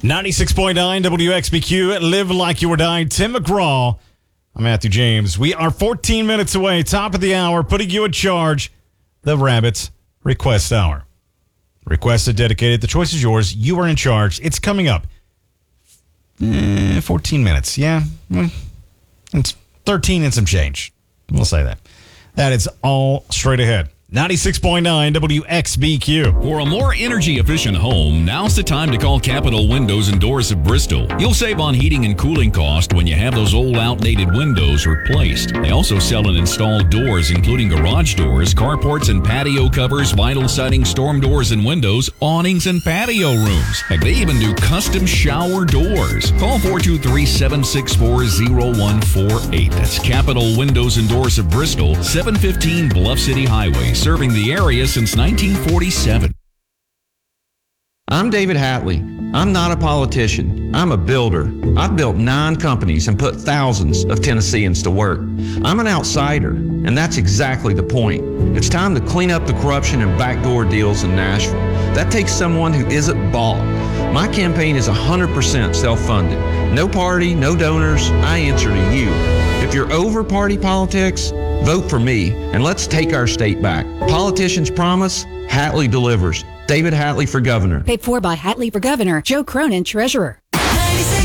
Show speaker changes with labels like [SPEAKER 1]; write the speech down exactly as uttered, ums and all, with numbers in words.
[SPEAKER 1] ninety-six point nine W X B Q, Live Like You Were Dying. Tim McGraw. I'm Matthew James. We are fourteen minutes away, top of the hour, putting you in charge. The Rabbits Request Hour. Requested, dedicated. The choice is yours. You are in charge. It's coming up. Eh, fourteen minutes. Yeah. It's thirteen and some change. We'll say that. That is all straight ahead. ninety-six point nine W X B Q.
[SPEAKER 2] For a more energy-efficient home, now's the time to call Capital Windows and Doors of Bristol. You'll save on heating and cooling cost when you have those old outdated windows replaced. They also sell and install doors, including garage doors, carports and patio covers, vinyl siding, storm doors and windows, awnings and patio rooms. Heck, they even do custom shower doors. Call four two three, seven six four, zero one four eight. That's Capital Windows and Doors of Bristol, seven fifteen Bluff City Highway, serving the area since nineteen forty-seven.
[SPEAKER 3] I'm David Hatley. I'm not a politician. I'm a builder. I've built nine companies and put thousands of Tennesseans to work. I'm an outsider, and that's exactly the point. It's time to clean up the corruption and backdoor deals in Nashville. That takes someone who isn't bought. My campaign is one hundred percent self-funded. No party, no donors. I answer to you. If you're over party politics, vote for me, and let's take our state back. Politicians promise, Hatley delivers. David Hatley for governor.
[SPEAKER 4] Paid for by Hatley for governor. Joe Cronin, treasurer.